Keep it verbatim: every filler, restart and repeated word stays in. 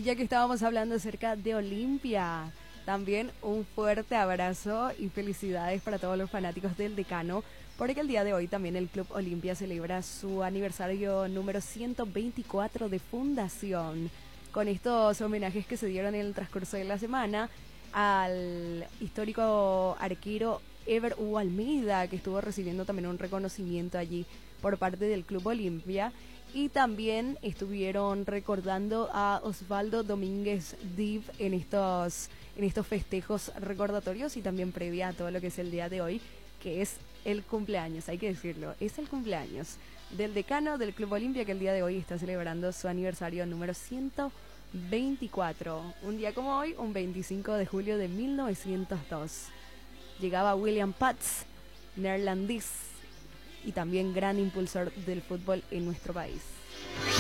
ya que estábamos hablando acerca de Olimpia, también un fuerte abrazo y felicidades para todos los fanáticos del Decano, porque el día de hoy también el Club Olimpia celebra su aniversario número ciento veinticuatro de fundación, con estos homenajes que se dieron en el transcurso de la semana al histórico arquero Ever Hugo Almeida, que estuvo recibiendo también un reconocimiento allí por parte del Club Olimpia, y también estuvieron recordando a Osvaldo Domínguez Div en estos, en estos festejos recordatorios y también previa a todo lo que es el día de hoy, que es el cumpleaños, hay que decirlo, es el cumpleaños del decano del Club Olimpia, que el día de hoy está celebrando su aniversario número ciento veinticuatro. Un día como hoy, un veinticinco de julio de mil novecientos dos. Llegaba William Pats, neerlandés y también gran impulsor del fútbol en nuestro país.